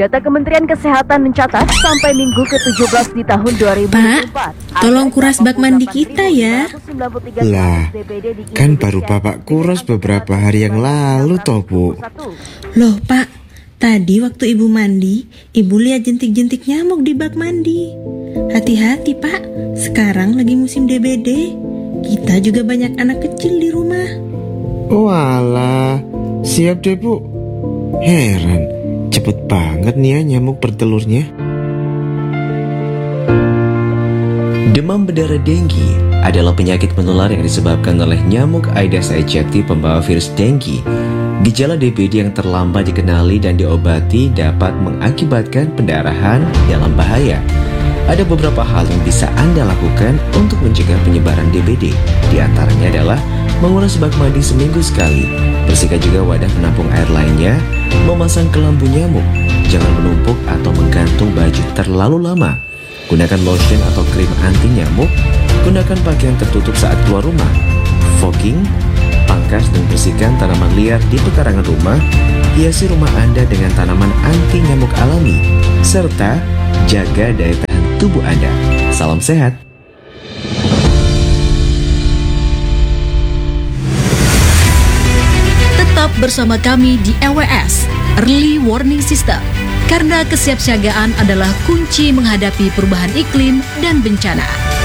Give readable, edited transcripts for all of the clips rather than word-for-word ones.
Data Kementerian Kesehatan mencatat sampai minggu ke-17 di tahun 2024. Pak, tolong kuras bak mandi kita ya. Lah, kan baru Bapak kuras beberapa hari yang lalu toh, Bu. Loh, Pak, tadi waktu Ibu mandi, Ibu lihat jentik-jentik nyamuk di bak mandi. Hati-hati, Pak. Sekarang lagi musim DBD. Kita juga banyak anak kecil di rumah. Walah, siap deh, Bu. Heran. Cepet banget nih ya nyamuk bertelurnya. Demam berdarah denggi adalah penyakit menular yang disebabkan oleh nyamuk Aedes aegypti pembawa virus denggi. Gejala DBD yang terlambat dikenali dan diobati dapat mengakibatkan pendarahan dalam bahaya. Ada beberapa hal yang bisa Anda lakukan untuk mencegah penyebaran DBD. Di antaranya adalah mengulas bak mandi seminggu sekali, bersihkan juga wadah penampung air lainnya, memasang kelambu nyamuk, jangan menumpuk atau menggantung baju terlalu lama, gunakan lotion atau krim anti nyamuk, gunakan pakaian tertutup saat keluar rumah, fogging, pangkas dan bersihkan tanaman liar di pekarangan rumah, hiasi rumah Anda dengan tanaman anti nyamuk alami, serta jaga daya tahan tubuh Anda. Salam sehat. Tetap bersama kami di EWS, Early Warning System. Karena kesiapsiagaan adalah kunci menghadapi perubahan iklim dan bencana.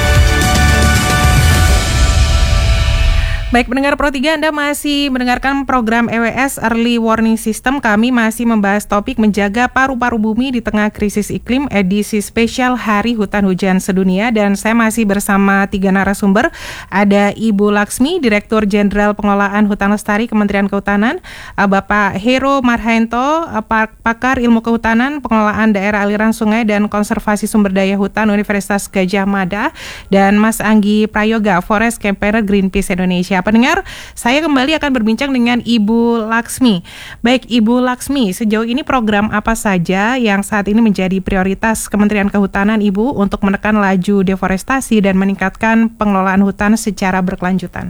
Baik, pendengar Pro 3, Anda masih mendengarkan program EWS Early Warning System. Kami masih membahas topik menjaga paru-paru bumi di tengah krisis iklim, edisi spesial Hari Hutan Hujan Sedunia. Dan saya masih bersama 3 narasumber. Ada Ibu Laksmi, Direktur Jenderal Pengelolaan Hutan Lestari Kementerian Kehutanan, Bapak Hero Marhaento, Pakar Ilmu Kehutanan, Pengelolaan Daerah Aliran Sungai dan Konservasi Sumber Daya Hutan Universitas Gadjah Mada, dan Mas Anggi Prayoga, Forest Campaigner Greenpeace Indonesia. Pendengar, saya kembali akan berbincang dengan Ibu Laksmi. Baik, Ibu Laksmi, sejauh ini program apa saja yang saat ini menjadi prioritas Kementerian Kehutanan, Ibu, untuk menekan laju deforestasi dan meningkatkan pengelolaan hutan secara berkelanjutan?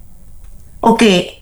Oke,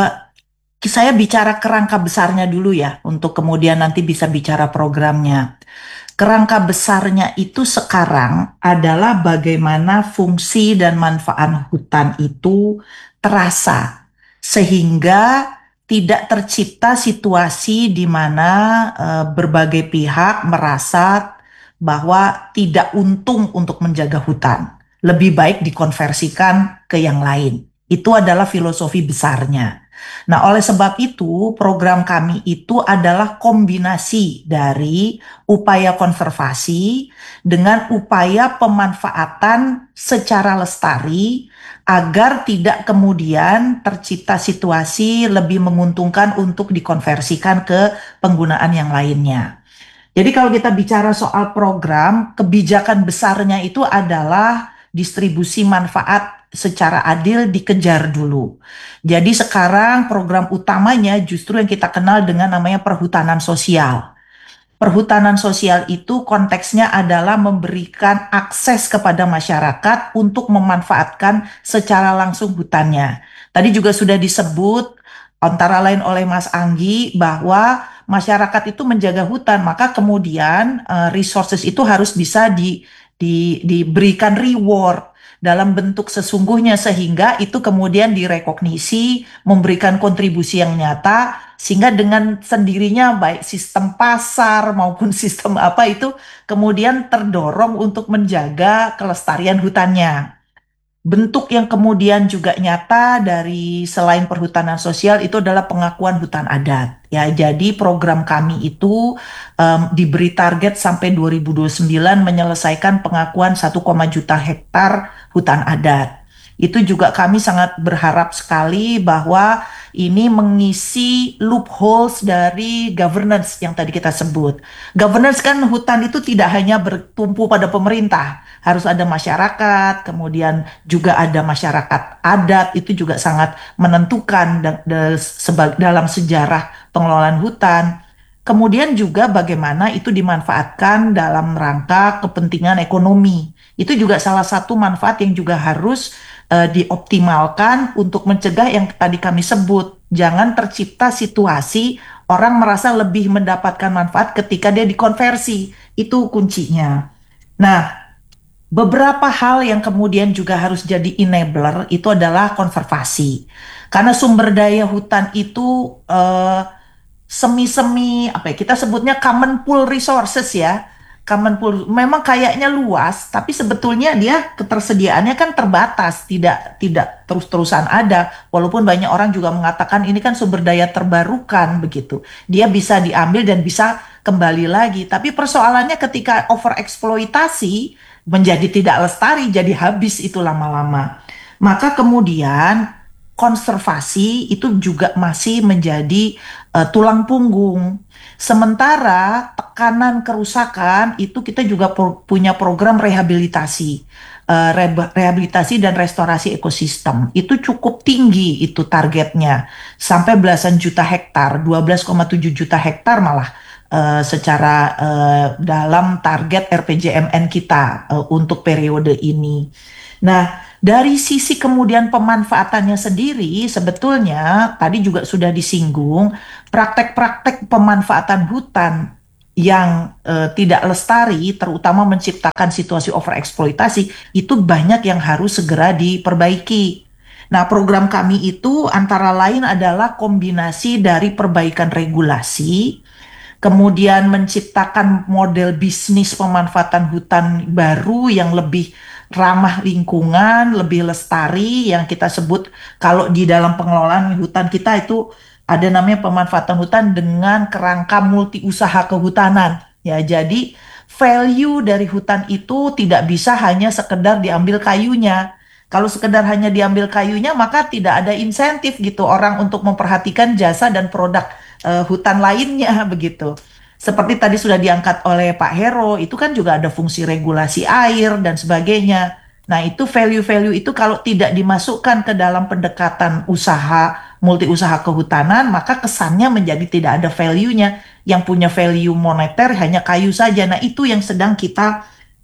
saya bicara kerangka besarnya dulu ya, untuk kemudian nanti bisa bicara programnya. Kerangka besarnya itu sekarang adalah bagaimana fungsi dan manfaat hutan itu terasa, sehingga tidak tercipta situasi di mana berbagai pihak merasa bahwa tidak untung untuk menjaga hutan. Lebih baik dikonversikan ke yang lain. Itu adalah filosofi besarnya. Nah, oleh sebab itu, program kami itu adalah kombinasi dari upaya konservasi dengan upaya pemanfaatan secara lestari agar tidak kemudian tercipta situasi lebih menguntungkan untuk dikonversikan ke penggunaan yang lainnya. Jadi kalau kita bicara soal program, kebijakan besarnya itu adalah distribusi manfaat secara adil dikejar dulu. Jadi sekarang program utamanya justru yang kita kenal dengan namanya perhutanan sosial. Perhutanan sosial itu konteksnya adalah memberikan akses kepada masyarakat untuk memanfaatkan secara langsung hutannya. Tadi juga sudah disebut antara lain oleh Mas Anggi bahwa masyarakat itu menjaga hutan, maka kemudian resources itu harus bisa diberikan reward dalam bentuk sesungguhnya, sehingga itu kemudian direkognisi, memberikan kontribusi yang nyata, sehingga dengan sendirinya baik sistem pasar maupun sistem apa itu kemudian terdorong untuk menjaga kelestarian hutannya. Bentuk yang kemudian juga nyata dari selain perhutanan sosial itu adalah pengakuan hutan adat. Ya, jadi program kami itu diberi target sampai 2029 menyelesaikan pengakuan 1, juta hektar hutan adat. Itu juga kami sangat berharap sekali bahwa ini mengisi loopholes dari governance yang tadi kita sebut. Governance kan hutan itu tidak hanya bertumpu pada pemerintah, harus ada masyarakat, kemudian juga ada masyarakat adat, itu juga sangat menentukan dalam sejarah pengelolaan hutan. Kemudian juga bagaimana itu dimanfaatkan dalam rangka kepentingan ekonomi. Itu juga salah satu manfaat yang juga harus dioptimalkan untuk mencegah yang tadi kami sebut. Jangan tercipta situasi orang merasa lebih mendapatkan manfaat ketika dia dikonversi. Itu kuncinya. Nah, beberapa hal yang kemudian juga harus jadi enabler itu adalah konservasi. Karena sumber daya hutan itu semi-semi apa ya, kita sebutnya common pool resources ya. Common pool memang kayaknya luas, tapi sebetulnya dia ketersediaannya kan terbatas, tidak terus-terusan ada. Walaupun banyak orang juga mengatakan ini kan sumber daya terbarukan begitu. Dia bisa diambil dan bisa kembali lagi. Tapi persoalannya ketika overeksploitasi menjadi tidak lestari, jadi habis itu lama-lama. Maka kemudian konservasi itu juga masih menjadi tulang punggung. Sementara tekanan kerusakan itu kita juga punya program rehabilitasi, rehabilitasi dan restorasi ekosistem. Itu cukup tinggi itu targetnya, sampai belasan juta hektar, 12,7 juta hektar malah secara dalam target RPJMN kita untuk periode ini. Nah, dari sisi kemudian pemanfaatannya sendiri, sebetulnya tadi juga sudah disinggung, praktek-praktek pemanfaatan hutan yang tidak lestari, terutama menciptakan situasi overeksploitasi, itu banyak yang harus segera diperbaiki. Nah, program kami itu antara lain adalah kombinasi dari perbaikan regulasi, kemudian menciptakan model bisnis pemanfaatan hutan baru yang lebih ramah lingkungan, lebih lestari, yang kita sebut kalau di dalam pengelolaan hutan kita itu ada namanya pemanfaatan hutan dengan kerangka multi usaha kehutanan. Ya, jadi value dari hutan itu tidak bisa hanya sekedar diambil kayunya. Kalau sekedar hanya diambil kayunya, maka tidak ada insentif gitu orang untuk memperhatikan jasa dan produk hutan lainnya begitu. Seperti tadi sudah diangkat oleh Pak Hero, itu kan juga ada fungsi regulasi air dan sebagainya. Nah, itu value-value itu kalau tidak dimasukkan ke dalam pendekatan usaha, multi usaha kehutanan, maka kesannya menjadi tidak ada value-nya. Yang punya value moneter hanya kayu saja. Nah, itu yang sedang kita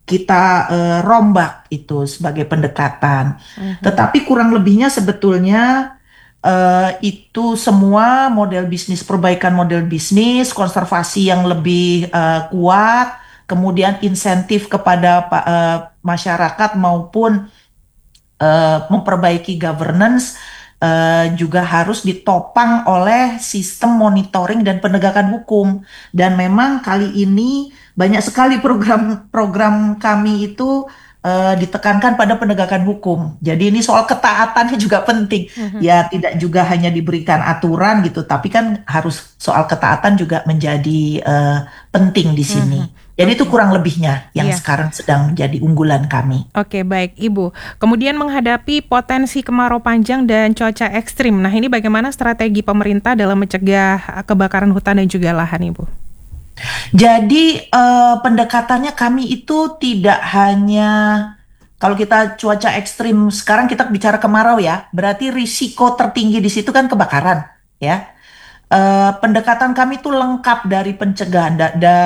rombak itu sebagai pendekatan. Tetapi kurang lebihnya sebetulnya itu semua model bisnis, perbaikan model bisnis, konservasi yang lebih kuat, kemudian insentif kepada masyarakat maupun memperbaiki governance juga harus ditopang oleh sistem monitoring dan penegakan hukum. Dan memang kali ini banyak sekali program kami itu ditekankan pada penegakan hukum. Jadi ini soal ketaatannya juga penting. Ya, tidak juga hanya diberikan aturan gitu, tapi kan harus soal ketaatan juga menjadi penting di sini. Jadi itu kurang lebihnya yang sekarang sedang menjadi unggulan kami. Oke, baik Ibu. Kemudian menghadapi potensi kemarau panjang dan cuaca ekstrim. Nah, ini bagaimana strategi pemerintah dalam mencegah kebakaran hutan dan juga lahan, Ibu? Jadi pendekatannya kami itu tidak hanya kalau kita cuaca ekstrim, sekarang kita bicara kemarau ya, berarti risiko tertinggi di situ kan kebakaran ya. Pendekatan kami itu lengkap dari pencegahan,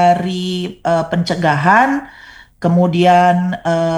pencegahan, kemudian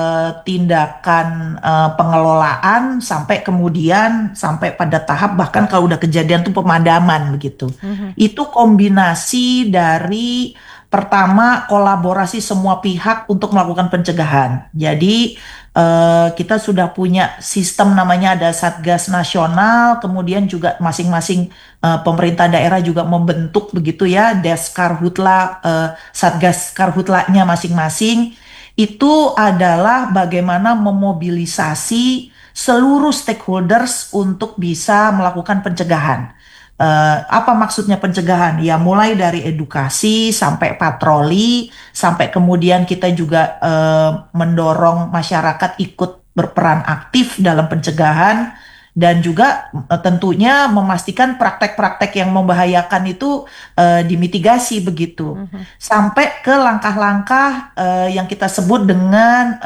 tindakan pengelolaan sampai pada tahap bahkan kalau udah kejadian tuh pemadaman begitu. Itu kombinasi dari pertama kolaborasi semua pihak untuk melakukan pencegahan. Jadi kita sudah punya sistem namanya ada Satgas Nasional, kemudian juga masing-masing pemerintah daerah juga membentuk begitu ya Deskarhutla, Satgas Karhutlanya masing-masing. Itu adalah bagaimana memobilisasi seluruh stakeholders untuk bisa melakukan pencegahan. Apa maksudnya pencegahan? Ya mulai dari edukasi sampai patroli, sampai kemudian kita juga mendorong masyarakat ikut berperan aktif dalam pencegahan, dan juga tentunya memastikan praktek-praktek yang membahayakan itu dimitigasi begitu. Sampai ke langkah-langkah yang kita sebut dengan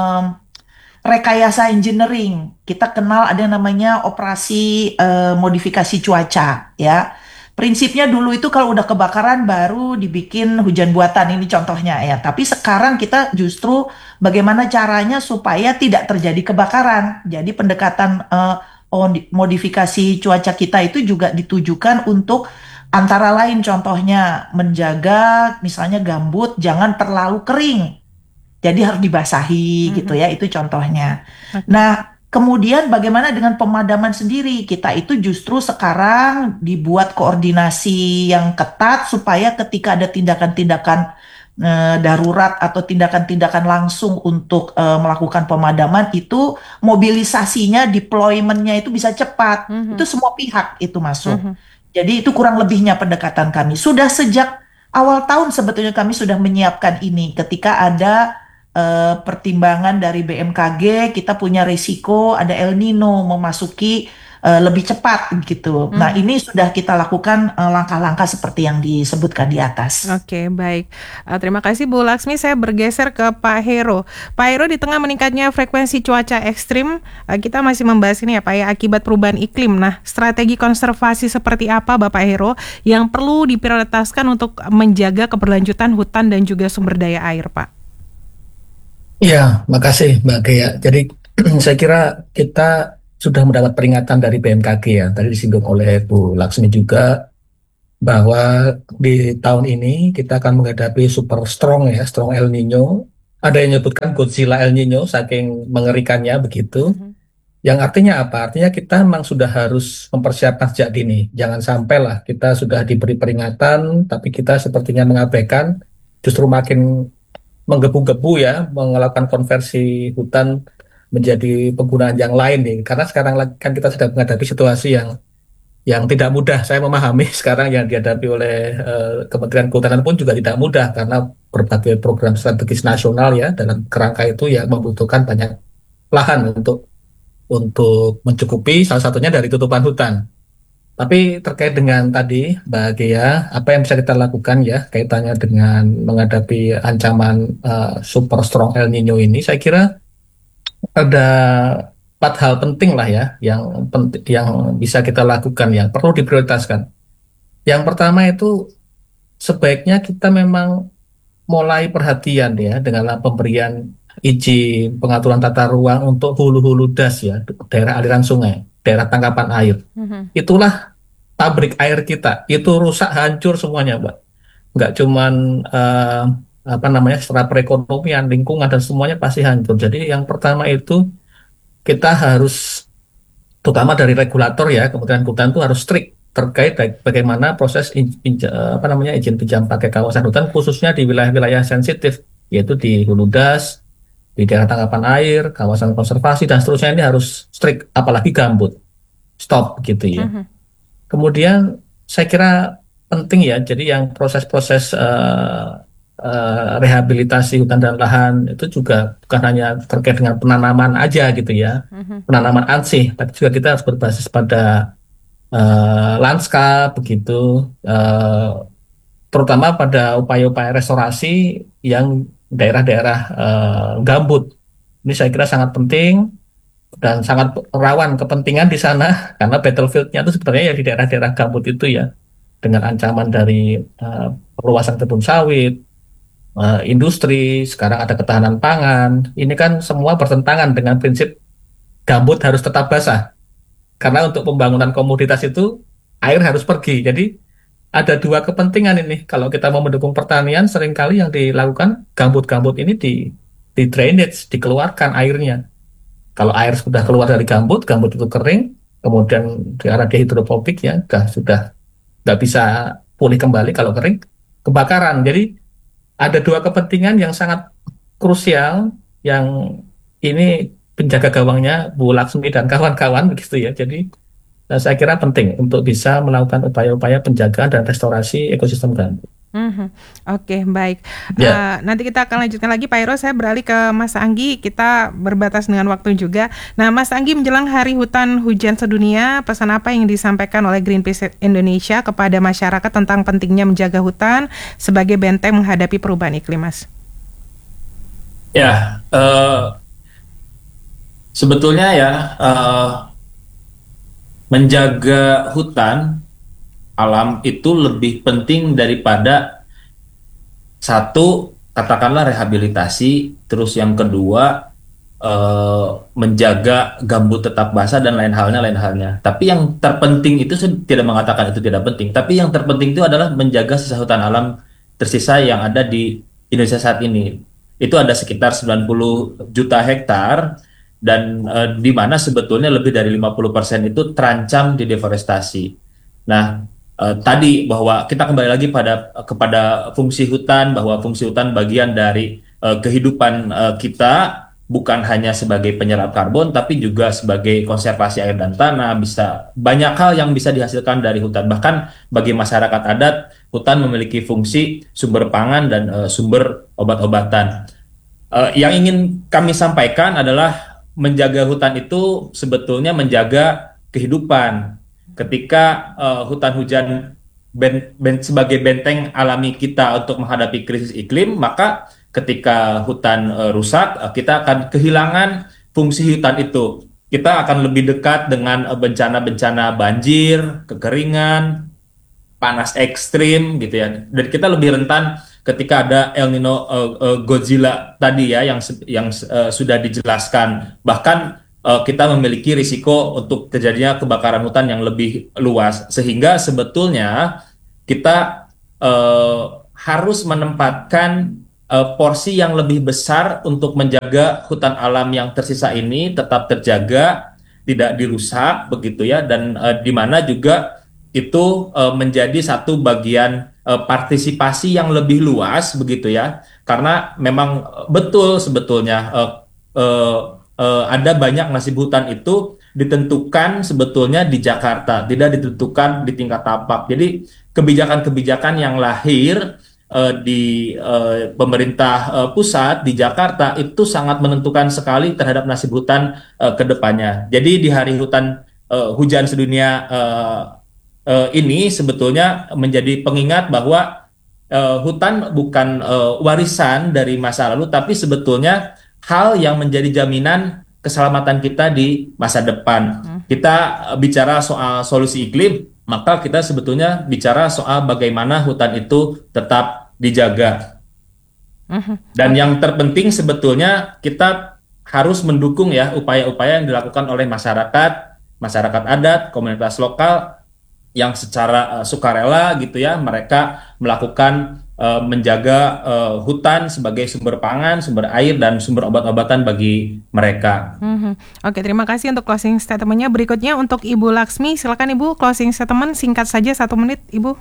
rekayasa engineering. Kita kenal ada yang namanya operasi modifikasi cuaca ya. Prinsipnya dulu itu kalau udah kebakaran baru dibikin hujan buatan, ini contohnya ya. Tapi sekarang kita justru bagaimana caranya supaya tidak terjadi kebakaran. Jadi pendekatan modifikasi cuaca kita itu juga ditujukan untuk Antara lain contohnya menjaga misalnya gambut jangan terlalu kering. Jadi harus dibasahi gitu ya, itu contohnya. Nah, kemudian bagaimana dengan pemadaman sendiri? Kita itu justru sekarang dibuat koordinasi yang ketat supaya ketika ada tindakan-tindakan darurat atau tindakan-tindakan langsung untuk melakukan pemadaman itu mobilisasinya, deployment-nya itu bisa cepat. Itu semua pihak itu masuk. Jadi itu kurang lebihnya pendekatan kami. Sudah sejak awal tahun sebetulnya kami sudah menyiapkan ini ketika ada pertimbangan dari BMKG, kita punya risiko ada El Nino memasuki lebih cepat gitu. Nah, ini sudah kita lakukan langkah-langkah seperti yang disebutkan di atas. Oke, baik. Terima kasih Bu Laksmi. Saya bergeser ke Pak Hero. Pak Hero, di tengah meningkatnya frekuensi cuaca ekstrim, kita masih membahas ini ya Pak ya, akibat perubahan iklim. Nah, strategi konservasi seperti apa Bapak Hero yang perlu diprioritaskan untuk menjaga keberlanjutan hutan dan juga sumber daya air, Pak? Ya, makasih Mbak Gea. Jadi saya kira kita sudah mendapat peringatan dari BMKG ya. Tadi disinggung oleh Bu Laksmi juga bahwa di tahun ini kita akan menghadapi super strong ya, strong El Nino. Ada yang menyebutkan Godzilla El Nino saking mengerikannya begitu. Yang artinya apa? Artinya kita memang sudah harus mempersiapkan sejak dini. Jangan sampai lah kita sudah diberi peringatan, tapi kita sepertinya mengabaikan, justru makin menggebu-gebu ya, melakukan konversi hutan menjadi penggunaan yang lain nih. Karena sekarang kan kita sedang menghadapi situasi yang tidak mudah. Saya memahami sekarang yang dihadapi oleh Kementerian Kehutanan pun juga tidak mudah karena berbagai program strategis nasional ya dalam kerangka itu ya membutuhkan banyak lahan untuk mencukupi, salah satunya dari tutupan hutan. Tapi terkait dengan tadi Mbak Gea, apa yang bisa kita lakukan ya kaitannya dengan menghadapi ancaman super strong El Nino ini, saya kira ada 4 hal penting lah ya yang bisa kita lakukan, yang perlu diprioritaskan. Yang pertama itu sebaiknya kita memang mulai perhatian ya dengan pemberian izin, pengaturan tata ruang untuk hulu-hulu das ya, daerah aliran sungai, daerah tangkapan air. Itulah pabrik air kita. Itu rusak, hancur semuanya, Mbak. Nggak cuman secara perekonomian, lingkungan dan semuanya pasti hancur. Jadi yang pertama itu kita harus, terutama dari regulator ya, Kementerian Kehutanan itu harus strict terkait bagaimana proses izin pinjam pakai kawasan hutan, khususnya di wilayah-wilayah sensitif, yaitu di hulu das, di daerah tangkapan air, kawasan konservasi, dan seterusnya. Ini harus strict, apalagi gambut. Stop, gitu ya. Kemudian, saya kira penting ya, jadi yang proses-proses rehabilitasi hutan dan lahan, itu juga bukan hanya terkait dengan penanaman aja gitu ya, penanaman ansih, tapi juga kita harus berbasis pada lanskap, begitu, terutama pada upaya-upaya restorasi yang daerah-daerah gambut. Ini saya kira sangat penting dan sangat rawan kepentingan di sana karena battlefield-nya itu sebenarnya ya di daerah-daerah gambut itu ya, dengan ancaman dari perluasan kebun sawit, industri, sekarang ada ketahanan pangan. Ini kan semua bertentangan dengan prinsip gambut harus tetap basah. Karena untuk pembangunan komoditas itu air harus pergi. Jadi ada 2 kepentingan ini. Kalau kita mau mendukung pertanian, seringkali yang dilakukan gambut-gambut ini di drainage, dikeluarkan airnya. Kalau air sudah keluar dari gambut itu kering, kemudian di arah dehidropobik ya, sudah nggak bisa pulih kembali kalau kering, kebakaran. Jadi ada 2 kepentingan yang sangat krusial, yang ini penjaga gawangnya Bu Laksmi dan kawan-kawan begitu ya. Jadi saya kira penting untuk bisa melakukan upaya-upaya penjagaan dan restorasi ekosistem gambut. Oke, baik. Ya. Nanti kita akan lanjutkan lagi Pak Hero. Saya beralih ke Mas Anggi. Kita berbatas dengan waktu juga. Nah, Mas Anggi, menjelang Hari Hutan Hujan Sedunia, pesan apa yang disampaikan oleh Greenpeace Indonesia kepada masyarakat tentang pentingnya menjaga hutan sebagai benteng menghadapi perubahan iklim, Mas? Ya, sebetulnya ya menjaga hutan alam itu lebih penting daripada satu, katakanlah rehabilitasi, terus yang kedua menjaga gambut tetap basah dan lain halnya. Tapi yang terpenting itu, saya tidak mengatakan itu tidak penting, tapi yang terpenting itu adalah menjaga sisa hutan alam tersisa yang ada di Indonesia saat ini. Itu ada sekitar 90 juta hektar dan di mana sebetulnya lebih dari 50% itu terancam di deforestasi. Nah, tadi bahwa kita kembali lagi kepada fungsi hutan, bahwa fungsi hutan bagian dari kehidupan kita, bukan hanya sebagai penyerap karbon tapi juga sebagai konservasi air dan tanah. Bisa banyak hal yang bisa dihasilkan dari hutan. Bahkan bagi masyarakat adat, hutan memiliki fungsi sumber pangan dan sumber obat-obatan. Yang ingin kami sampaikan adalah menjaga hutan itu sebetulnya menjaga kehidupan. Ketika hutan hujan sebagai benteng alami kita untuk menghadapi krisis iklim, maka ketika hutan rusak, kita akan kehilangan fungsi hutan itu. Kita akan lebih dekat dengan bencana-bencana banjir, kekeringan, panas ekstrim gitu ya. Dan kita lebih rentan ketika ada El Nino, Godzilla tadi ya, yang sudah dijelaskan. Bahkan kita memiliki risiko untuk terjadinya kebakaran hutan yang lebih luas, sehingga sebetulnya kita harus menempatkan porsi yang lebih besar untuk menjaga hutan alam yang tersisa ini tetap terjaga, tidak dirusak begitu ya, dan di mana juga itu menjadi satu bagian partisipasi yang lebih luas begitu ya, karena memang betul sebetulnya ada banyak nasib hutan itu ditentukan sebetulnya di Jakarta, tidak ditentukan di tingkat tapak. Jadi kebijakan-kebijakan yang lahir di pemerintah pusat di Jakarta itu sangat menentukan sekali terhadap nasib hutan ke depannya. Jadi di Hari Hutan Hujan Sedunia ini sebetulnya menjadi pengingat bahwa hutan bukan warisan dari masa lalu, tapi sebetulnya hal yang menjadi jaminan keselamatan kita di masa depan. Kita bicara soal solusi iklim, maka kita sebetulnya bicara soal bagaimana hutan itu tetap dijaga. Dan yang terpenting sebetulnya kita harus mendukung ya upaya-upaya yang dilakukan oleh masyarakat adat, komunitas lokal yang secara sukarela gitu ya, mereka melakukan menjaga hutan sebagai sumber pangan, sumber air, dan sumber obat-obatan bagi mereka. Oke, terima kasih untuk closing statement-nya. Berikutnya untuk Ibu Laksmi, silakan Ibu closing statement singkat saja 1 menit, Ibu.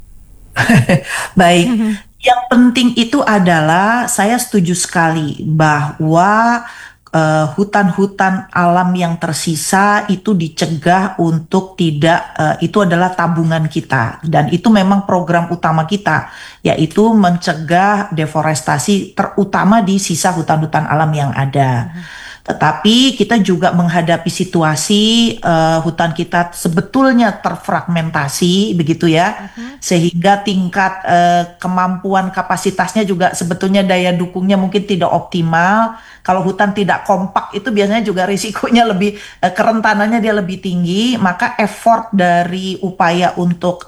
Baik, yang penting itu adalah saya setuju sekali bahwa hutan-hutan alam yang tersisa itu dicegah untuk tidak, itu adalah tabungan kita, dan itu memang program utama kita, yaitu mencegah deforestasi terutama di sisa hutan-hutan alam yang ada. Tetapi kita juga menghadapi situasi hutan kita sebetulnya terfragmentasi begitu ya, sehingga tingkat kemampuan kapasitasnya juga sebetulnya daya dukungnya mungkin tidak optimal. Kalau hutan tidak kompak itu biasanya juga risikonya lebih, kerentanannya dia lebih tinggi, maka effort dari upaya untuk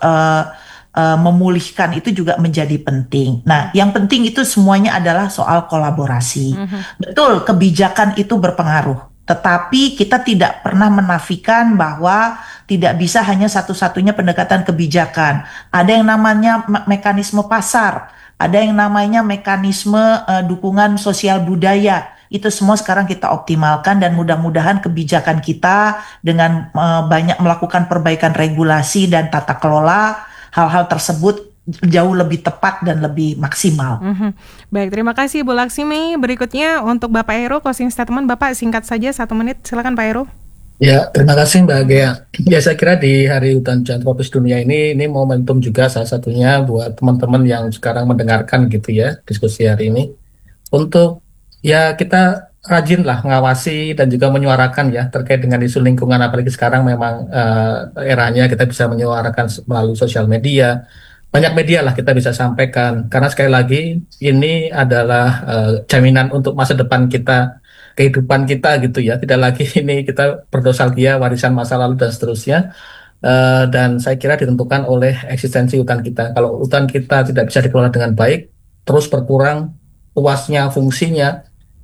memulihkan itu juga menjadi penting. Nah, yang penting itu semuanya adalah soal kolaborasi. Betul, kebijakan itu berpengaruh, tetapi kita tidak pernah menafikan bahwa tidak bisa hanya satu-satunya pendekatan kebijakan. Ada yang namanya mekanisme pasar, ada yang namanya mekanisme dukungan sosial budaya. Itu semua sekarang kita optimalkan, dan mudah-mudahan kebijakan kita dengan banyak melakukan perbaikan regulasi dan tata kelola, hal-hal tersebut jauh lebih tepat dan lebih maksimal. Baik, terima kasih Bu Laksmi. Berikutnya untuk Bapak Heru, closing statement Bapak singkat saja 1 menit. Silakan Pak Heru. Ya, terima kasih Mbak Gea. Ya, saya kira di Hari Hutan Hujan Tropis Dunia ini momentum juga salah satunya buat teman-teman yang sekarang mendengarkan gitu ya diskusi hari ini, untuk ya kita rajin lah ngawasi dan juga menyuarakan ya terkait dengan isu lingkungan, apalagi sekarang memang eranya kita bisa menyuarakan melalui sosial media. Banyak media lah kita bisa sampaikan, karena sekali lagi ini adalah jaminan untuk masa depan kita, kehidupan kita gitu ya. Tidak lagi ini kita bernostalgia warisan masa lalu dan seterusnya. Dan saya kira ditentukan oleh eksistensi hutan kita. Kalau hutan kita tidak bisa dikelola dengan baik, terus berkurang luasnya, fungsinya,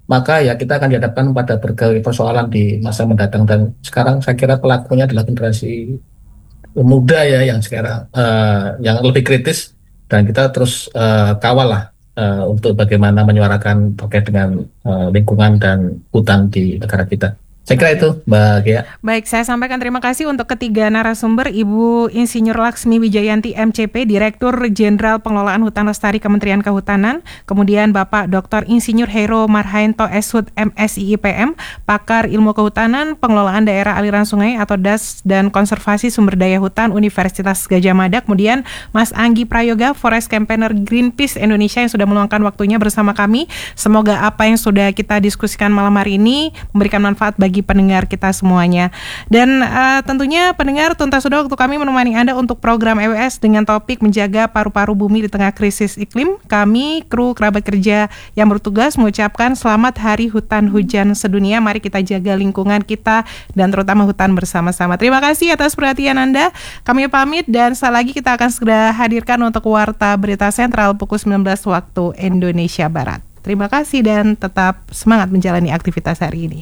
maka ya kita akan dihadapkan pada berbagai persoalan di masa mendatang. Dan sekarang saya kira pelakunya adalah generasi muda ya yang sekarang yang lebih kritis, dan kita terus kawal lah untuk bagaimana menyuarakan terkait dengan lingkungan dan hutan di negara kita. Saya kira itu, Mbak Gea. Baik, saya sampaikan terima kasih untuk ketiga narasumber, Ibu Insinyur Laksmi Wijayanti MCP, Direktur Jenderal Pengelolaan Hutan Lestari Kementerian Kehutanan, kemudian Bapak Dr. Insinyur Heiro Marhaento Eshut MSI IPM, Pakar Ilmu Kehutanan, Pengelolaan Daerah Aliran Sungai atau DAS dan Konservasi Sumber Daya Hutan Universitas Gadjah Mada, kemudian Mas Anggi Prayoga, Forest Campaigner Greenpeace Indonesia yang sudah meluangkan waktunya bersama kami. Semoga apa yang sudah kita diskusikan malam hari ini memberikan manfaat bagi pendengar kita semuanya. Dan tentunya pendengar, tuntas sudah waktu kami menemani Anda untuk program EWS dengan topik menjaga paru-paru bumi di tengah krisis iklim. Kami, kru kerabat kerja yang bertugas, mengucapkan selamat Hari Hutan Hujan Sedunia. Mari kita jaga lingkungan kita dan terutama hutan bersama-sama. Terima kasih atas perhatian Anda. Kami pamit dan sekali lagi kita akan segera hadirkan untuk Warta Berita Sentral pukul 19 waktu Indonesia Barat. Terima kasih dan tetap semangat menjalani aktivitas hari ini.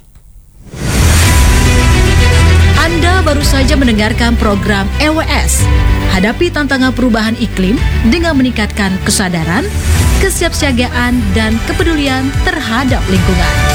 Anda baru saja mendengarkan program EWS, hadapi tantangan perubahan iklim dengan meningkatkan kesadaran, kesiapsiagaan, dan kepedulian terhadap lingkungan.